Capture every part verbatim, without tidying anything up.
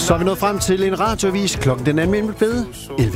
Så er vi nået frem til en radioavis. Klokken den er nemlig blevet elleve.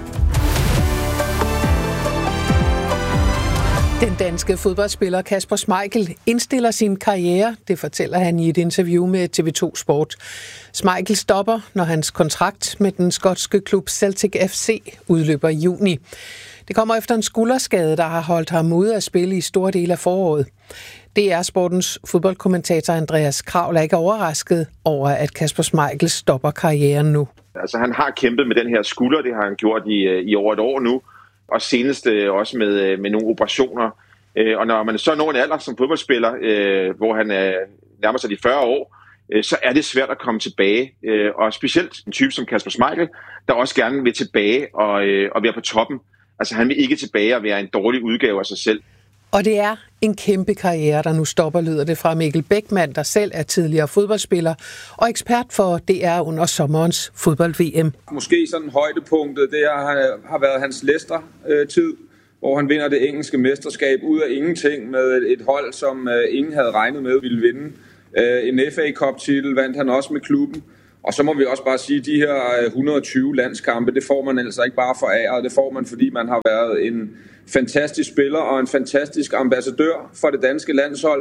Den danske fodboldspiller Kasper Schmeichel indstiller sin karriere. Det fortæller han i et interview med T V to Sport. Schmeichel stopper, når hans kontrakt med den skotske klub Celtic F C udløber i juni. Det kommer efter en skulderskade, der har holdt ham ude at spille i store dele af foråret. D R Sportens fodboldkommentator Andreas Kraul er ikke overrasket over, at Kasper Schmeichel stopper karrieren nu. Altså, han har kæmpet med den her skulder, det har han gjort i, i over et år nu, og senest øh, også med, med nogle operationer. Øh, og når man så når en alder som fodboldspiller, øh, hvor han øh, nærmer sig de fyrre år, øh, så er det svært at komme tilbage. Øh, og specielt en type som Kasper Schmeichel, der også gerne vil tilbage og, øh, og være på toppen. Altså, han vil ikke tilbage og være en dårlig udgave af sig selv. Og det er en kæmpe karriere, der nu stopper, lyder det fra Mikkel Bækman, der selv er tidligere fodboldspiller og ekspert for D R under sommerens fodbold-V M. Måske sådan højdepunktet, det er, har været hans Leicester-tid, hvor han vinder det engelske mesterskab ud af ingenting med et hold, som ingen havde regnet med ville vinde. En F A Cup-titel vandt han også med klubben. Og så må vi også bare sige, at de her et hundrede og tyve landskampe, det får man altså ikke bare foræret. Det får man, fordi man har været en fantastisk spiller og en fantastisk ambassadør for det danske landshold.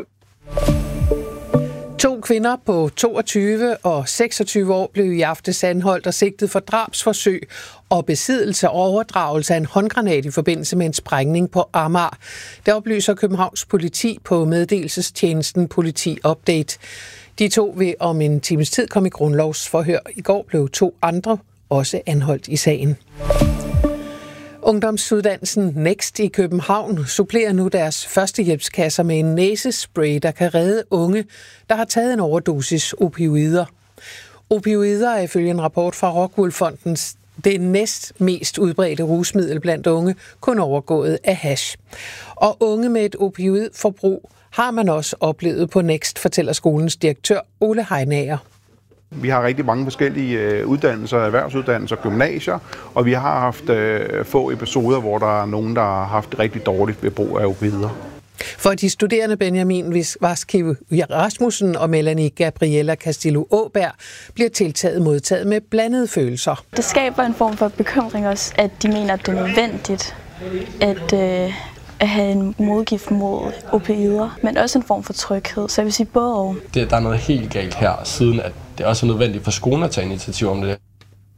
To kvinder på toogtyve og seksogtyve år blev i aftes anholdt og sigtet for drabsforsøg og besiddelse og overdragelse af en håndgranat i forbindelse med en sprængning på Amager. Det oplyser Københavns politi på meddelelsestjenesten Politi Update. De to vil om en times tid komme i grundlovsforhør. I går blev to andre også anholdt i sagen. Ungdomsuddannelsen Next i København supplerer nu deres førstehjælpskasser med en næsespray, der kan redde unge, der har taget en overdosis opioider. Opioider er ifølge en rapport fra Rockwool Fonden det næst mest udbredte rusmiddel blandt unge, kun overgået af hash. Og unge med et opioidforbrug har man også oplevet på Next, fortæller skolens direktør Ole Heinager. Vi har rigtig mange forskellige uddannelser, erhvervsuddannelser, gymnasier, og vi har haft øh, få episoder, hvor der er nogen, der har haft det rigtig dårligt ved brug af opioider. For de studerende Benjamin Vaskiv Rasmussen og Melanie Gabriella Castillo Åberg bliver tiltaget modtaget med blandede følelser. Det skaber en form for bekymring også, at de mener, at det er nødvendigt at, øh, at have en modgift mod opioider, men også en form for tryghed. Så jeg vil sige både og. Det, der er noget helt galt her, siden at det også er nødvendigt for skolen at tage initiativ om det.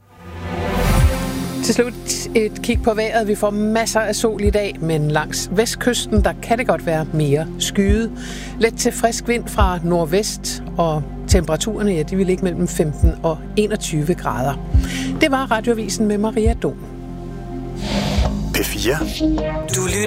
Til slut et kig på vejret. Vi får masser af sol i dag, men langs vestkysten, der kan det godt være mere skyet. Let til frisk vind fra nordvest, og temperaturerne, ja, de vil ligge mellem femten og enogtyve grader. Det var Radioavisen med Maria Dom. P fire. Du lytter